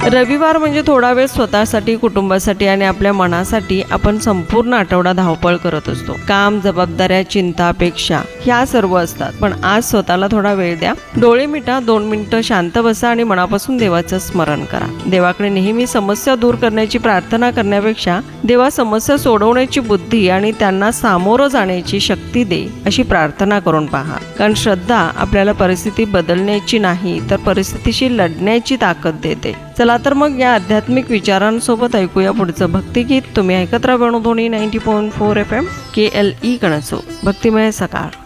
रविवार म्हणजे थोडा वेळ स्वतःसाठी, कुटुंबासाठी आणि आपल्या मनासाठी आपण संपूर्ण आठवडा धावपळ करत असतो. काम, जबाबदाऱ्या, चिंता, अपेक्षा ह्या सर्व असतात. पण आज स्वतःला थोडा वेळ द्या. डोळे मिटा, 2 मिनिटं शांत बसा आणि मनापासून देवाचं स्मरण करा. देवाकडे नेहमी समस्या दूर करण्याची प्रार्थना करण्यापेक्षा देवा समस्या सोडवण्याची बुद्धी आणि त्यांना सामोरं जाण्याची शक्ती दे अशी प्रार्थना करून पहा. कारण श्रद्धा आपल्याला परिस्थिती बदलण्याची नाही तर परिस्थितीशी लढण्याची ताकद देते. चला तर मग या आध्यात्मिक विचारांसोबत ऐकूया पुढचं भक्तिगीत. तुम्ही ऐकत राहा वेणुध्वनी 90.4 FM KLE कणसो, भक्तिमय सकाळ.